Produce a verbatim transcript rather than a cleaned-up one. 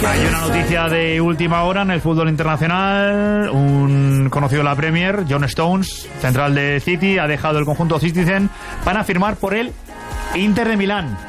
Hay una noticia de última hora en el fútbol internacional. Un conocido de la Premier, John Stones, central de City, ha dejado el conjunto Citizen para firmar por el Inter de Milán.